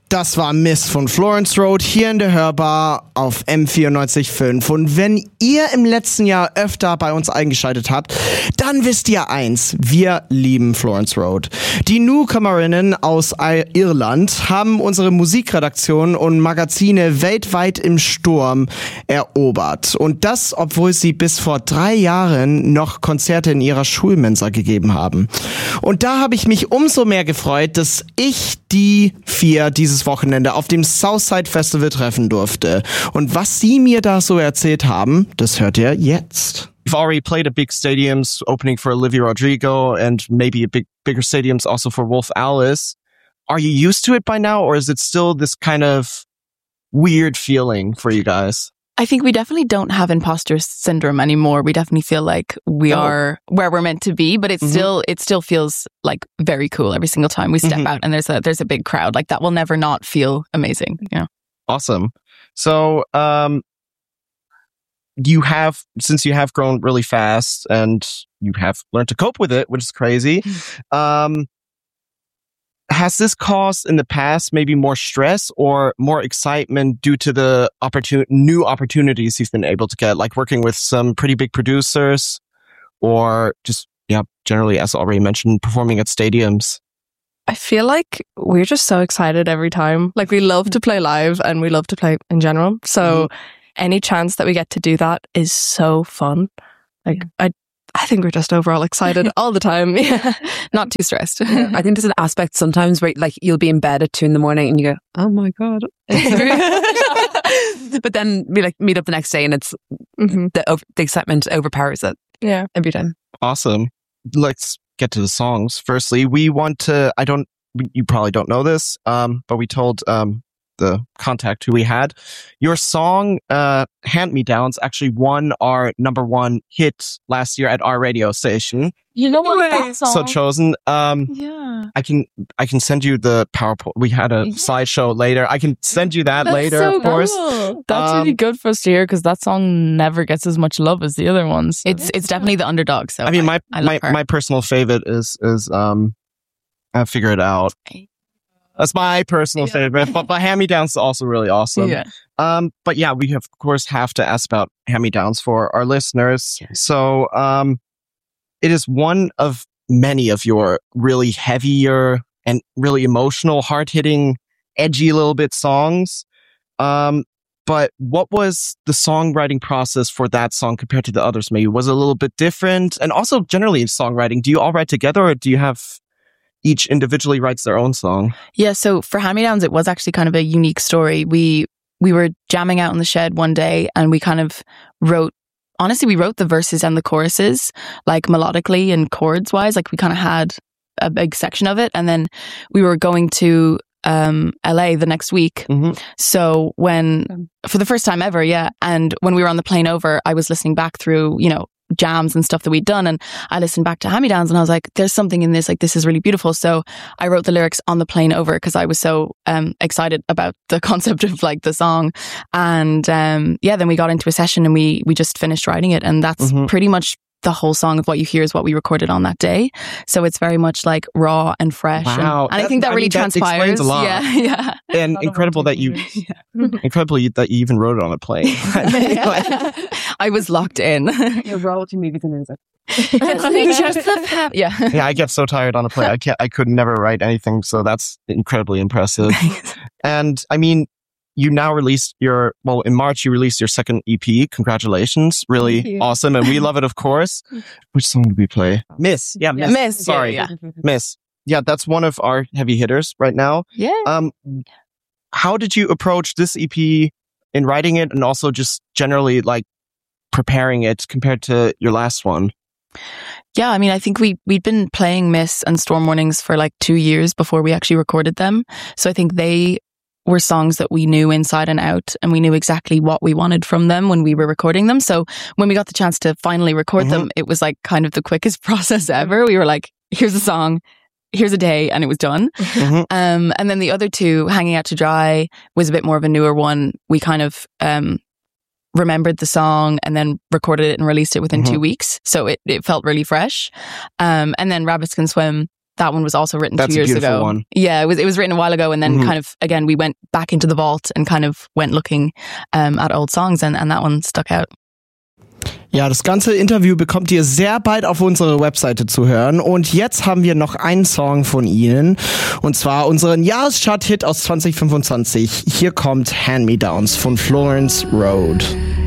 Das war Miss von Florence Road hier in der Hörbar auf M94.5. Und wenn ihr im letzten Jahr öfter bei uns eingeschaltet habt, dann wisst ihr eins: wir lieben Florence Road. Die Newcomerinnen aus Irland haben unsere Musikredaktion und Magazine weltweit im Sturm erobert. Und das, obwohl sie bis vor 3 Jahren noch Konzerte in ihrer Schulmensa gegeben haben. Und da habe ich mich umso mehr gefreut, dass ich die 4 dieses Wochenende auf dem Southside Festival treffen durfte. Und was sie mir da so erzählt haben, das hört ihr jetzt. You've already played at big stadiums, opening for Olivia Rodrigo and maybe a bigger stadiums also for Wolf Alice. Are you used to it by now, or is it still this kind of weird feeling for you guys? I think we definitely don't have imposter syndrome anymore. We definitely feel like we are where we're meant to be, but it still feels like very cool every single time we step out and there's a big crowd. Like that will never not feel amazing. Yeah. Awesome. So, since you have grown really fast and you have learned to cope with it, which is crazy, has this caused in the past maybe more stress or more excitement due to the new opportunities you've been able to get, like working with some pretty big producers or just, generally, as already mentioned, performing at stadiums? I feel like we're just so excited every time. Like we love to play live and we love to play in general. So any chance that we get to do that is so fun. Like I think we're just overall excited all the time. Yeah. Not too stressed. Yeah. I think there's an aspect sometimes where like you'll be in bed at 2 a.m. and you go, oh my God. But then we like meet up the next day and it's the excitement overpowers it. Yeah. Every time. Awesome. Let's get to the songs. Firstly, we want to, you probably don't know this, but we told the contact who we had, your song Hand Me Downs actually won our #1 hit last year at our radio station. You know what that song? So chosen. Yeah. I can send you the PowerPoint. We had a slideshow later. I can send you that later, so of course. Cool. That's really good for us to hear because that song never gets as much love as the other ones. It's definitely the underdog. So I mean, I my personal favorite is Figure It Out. That's my personal favorite, but Hand Me Downs is also really awesome. Yeah. But yeah, we of course have to ask about Hand Me Downs for our listeners. Yeah. So, it is one of many of your really heavier and really emotional, hard-hitting, edgy little bit songs. But what was the songwriting process for that song compared to the others? Maybe was it a little bit different? And also generally in songwriting, do you all write together or do you have each individually writes their own song? Yeah, so for Hand Me Downs, it was actually kind of a unique story. We were jamming out in the shed one day and we kind of wrote the verses and the choruses, like melodically and chords wise. Like we kind of had a big section of it. And then we were going to LA the next week. So for the first time ever, and when we were on the plane over, I was listening back through, jams and stuff that we'd done, and I listened back to Hand Me Downs and I was like, there's something in this, like this is really beautiful. So I wrote the lyrics on the plane over because I was so excited about the concept of like the song. And then we got into a session and we just finished writing it, and that's pretty much the whole song of what you hear is what we recorded on that day. So it's very much like raw and fresh. Wow. And I think that really transpires. That explains a lot. Yeah. And incredible that you even wrote it on a plane. I was locked in. You're royalty movies and music. Yeah. Yeah, I get so tired on a plane. I could never write anything. So that's incredibly impressive. And I mean, you now released in March, you released your second EP. Congratulations. Really awesome. And we love it, of course. Which song did we play? Miss. Yeah, Miss. Miss. Sorry. Yeah. Miss. Yeah, that's one of our heavy hitters right now. Yeah. How did you approach this EP in writing it and also just generally like preparing it compared to your last one? Yeah, I mean, I think we'd been playing Miss and Storm Warnings for like 2 years before we actually recorded them. So I think they were songs that we knew inside and out, and we knew exactly what we wanted from them when we were recording them. So when we got the chance to finally record them, it was like kind of the quickest process ever. We were like, here's a song, here's a day, and it was done. And then the other two, Hanging Out to Dry, was a bit more of a newer one. We kind of remembered the song and then recorded it and released it within 2 weeks. So it felt really fresh. And then Rabbits Can Swim that one was also written That's 2 a years beautiful ago. one. Yeah, it was written a while ago, and then kind of again we went back into the vault and kind of went looking at old songs, and that one stuck out. Ja, das ganze Interview bekommt ihr sehr bald auf unserer Webseite zu hören. Und jetzt haben wir noch einen Song von ihnen. Und zwar unseren Jahreschart-Hit aus 2025. Hier kommt Hand Me Downs von Florence Road.